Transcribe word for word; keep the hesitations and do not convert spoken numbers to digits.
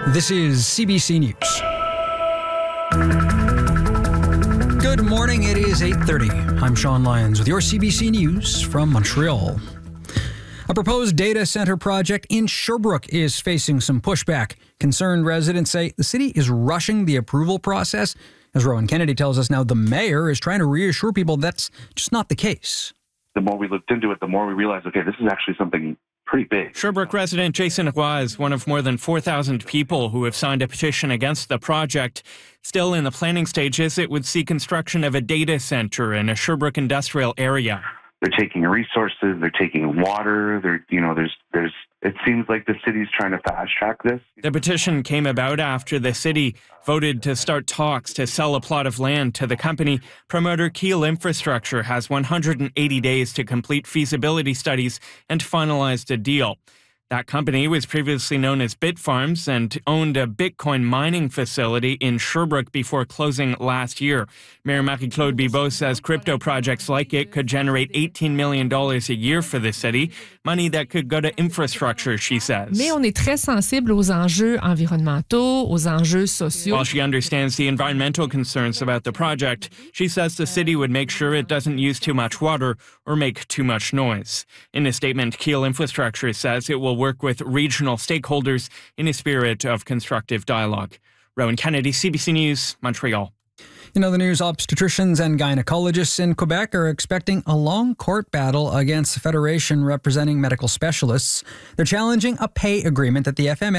This is C B C News. Good morning, it is eight thirty. I'm Sean Lyons with your C B C News from Montreal. A proposed data center project in Sherbrooke is facing some pushback. Concerned residents say the city is rushing the approval process. As Rowan Kennedy tells us now, the mayor is trying to reassure people that's just not the case. The more we looked into it, the more we realized, okay, this is actually something pretty big. Sherbrooke resident Jason Roy is one of more than four thousand people who have signed a petition against the project. Still in the planning stages, it would see construction of a data center in a Sherbrooke industrial area. They're taking resources, they're taking water, they're, you know, there's, there's, it seems like the city's trying to fast track this. The petition came about after the city voted to start talks to sell a plot of land to the company. Promoter Keel Infrastructure has one hundred eighty days to complete feasibility studies and finalize the deal. That company was previously known as Bitfarms and owned a Bitcoin mining facility in Sherbrooke before closing last year. Mayor Marie-Claude Bibeau says crypto projects like it could generate eighteen million dollars a year for the city, money that could go to infrastructure, she says. Mais on est très sensible aux enjeux environnementaux, aux enjeux sociaux. While she understands the environmental concerns about the project, she says the city would make sure it doesn't use too much water or make too much noise. In a statement, Keel Infrastructure says it will work with regional stakeholders in a spirit of constructive dialogue. Rowan Kennedy, C B C News, Montreal. In other news, obstetricians and gynecologists in Quebec are expecting a long court battle against the Federation representing medical specialists. They're challenging a pay agreement that the F M